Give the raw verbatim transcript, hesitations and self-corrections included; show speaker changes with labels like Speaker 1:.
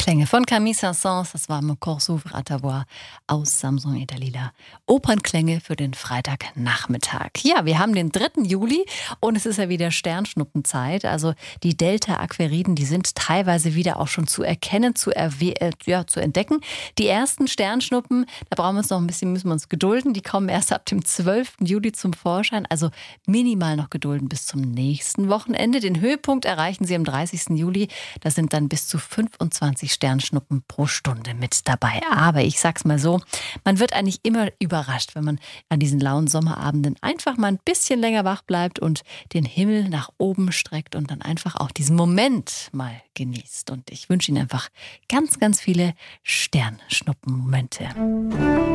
Speaker 1: Klänge von Camille Saint-Saëns, das war Mon Corps s'ouvre à ta voix aus Samson et Dalila. Opernklänge für den Freitagnachmittag. Ja, wir haben den dritten Juli und es ist ja wieder Sternschnuppenzeit. Also die Delta-Aquariden, die sind teilweise wieder auch schon zu erkennen, zu, erwe- äh, ja, zu entdecken. Die ersten Sternschnuppen, da brauchen wir uns noch ein bisschen, müssen wir uns gedulden. Die kommen erst ab dem zwölften Juli zum Vorschein. Also minimal noch gedulden bis zum nächsten Wochenende. Den Höhepunkt erreichen sie am dreißigsten Juli. Da sind dann bis zu fünfundzwanzig Sternschnuppen pro Stunde mit dabei. Aber ich sag's mal so, man wird eigentlich immer überrascht, wenn man an diesen lauen Sommerabenden einfach mal ein bisschen länger wach bleibt und den Himmel nach oben streckt und dann einfach auch diesen Moment mal genießt. Und ich wünsche Ihnen einfach ganz, ganz viele Sternschnuppenmomente.